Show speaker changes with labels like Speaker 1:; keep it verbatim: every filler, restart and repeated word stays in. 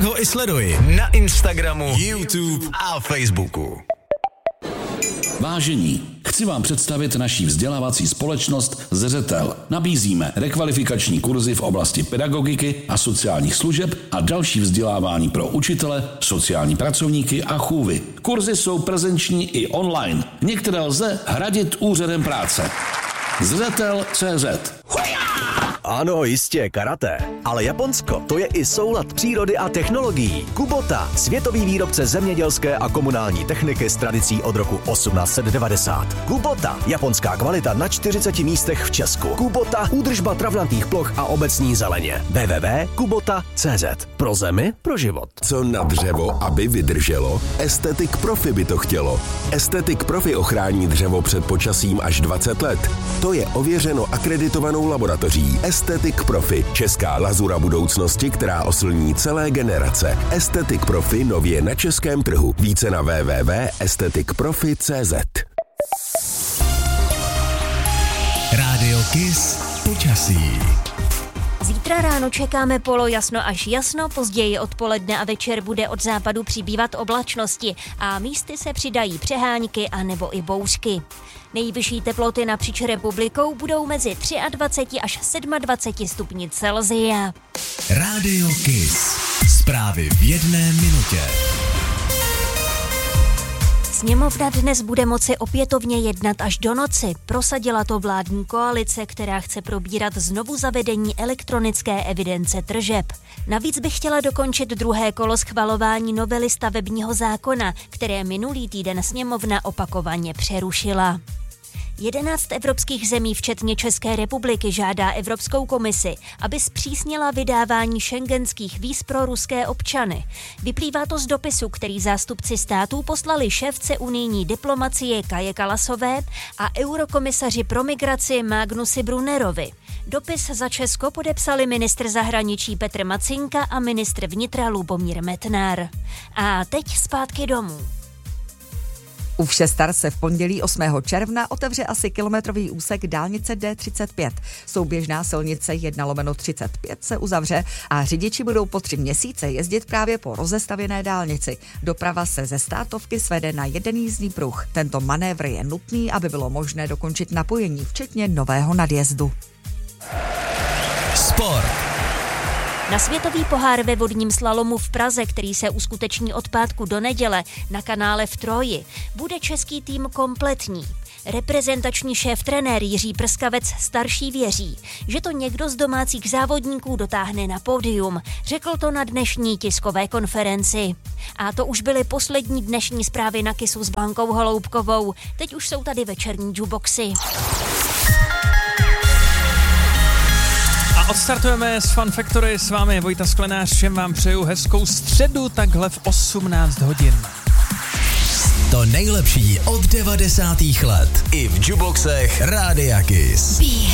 Speaker 1: Tak ho i sleduj na Instagramu, YouTube a Facebooku.
Speaker 2: Vážení, chci vám představit naší vzdělávací společnost Zřetel. Nabízíme rekvalifikační kurzy v oblasti pedagogiky a sociálních služeb a další vzdělávání pro učitele, sociální pracovníky a chůvy. Kurzy jsou prezenční i online. Některé lze hradit úřadem práce. Zřetel tečka cé zet.
Speaker 3: Ano, jistě, karate. Ale Japonsko, to je i soulad přírody a technologií. Kubota, světový výrobce zemědělské a komunální techniky s tradicí od roku osmnáct set devadesát. Kubota, japonská kvalita na čtyřiceti místech v Česku. Kubota, údržba travnatých ploch a obecní zeleně. w w w tečka kubota tečka cé zet. Pro zemi, pro život.
Speaker 4: Co na dřevo, aby vydrželo? Estetik Profi by to chtělo. Estetik Profi ochrání dřevo před počasím až dvacet let. To je ověřeno akreditovanou laboratoří Estetik Profi, česká lazura budoucnosti, která oslní celé generace. Estetik Profi nově na českém trhu. Více na w w w tečka estetik profi tečka cé zet.
Speaker 1: Rádio Kiss počasí.
Speaker 5: Zítra ráno čekáme polojasno až jasno, později odpoledne a večer bude od západu přibývat oblačnosti a místy se přidají přehánky a nebo i bouřky. Nejvyšší teploty napříč republikou budou mezi dvacet tři až dvacet sedm stupni Celsia.
Speaker 1: Rádio Kiss. Zprávy v jedné minutě.
Speaker 5: Sněmovna dnes bude moci opětovně jednat až do noci. Prosadila to vládní koalice, která chce probírat znovu zavedení elektronické evidence tržeb. Navíc by chtěla dokončit druhé kolo schvalování novely stavebního zákona, které minulý týden sněmovna opakovaně přerušila. Jedenáct evropských zemí, včetně České republiky, žádá Evropskou komisi, aby zpřísnila vydávání schengenských víz pro ruské občany. Vyplývá to z dopisu, který zástupci států poslali šéfce unijní diplomacie Kaje Kalasové a eurokomisaři pro migraci Magnusi Brunnerovi. Dopis za Česko podepsali ministr zahraničí Petr Macinka a ministr vnitra Lubomír Metnar. A teď zpátky domů.
Speaker 6: U Všestar se v pondělí osmého června otevře asi kilometrový úsek dálnice D třicet pět. Souběžná silnice jedna lomeno třicet pět se uzavře a řidiči budou po tři měsíce jezdit právě po rozestavěné dálnici. Doprava se ze Státovky svede na jeden jízdní pruh. Tento manévr je nutný, aby bylo možné dokončit napojení, včetně nového nadjezdu.
Speaker 1: Sport.
Speaker 5: Na světový pohár ve vodním slalomu v Praze, který se uskuteční od pátku do neděle na kanále v Troji, bude český tým kompletní. Reprezentační šéf-trenér Jiří Prskavec starší věří, že to někdo z domácích závodníků dotáhne na pódium. Řekl to na dnešní tiskové konferenci. A to už byly poslední dnešní zprávy na Kissu s Blankou Holoubkovou. Teď už jsou tady večerní jukeboxy.
Speaker 7: A odstartujeme s Fun Factory, s vámi je Vojta Sklenář, všem vám přeju hezkou středu, takhle v osmnáct hodin.
Speaker 1: To nejlepší od devadesátých let i v jukeboxech Rádia Kiss.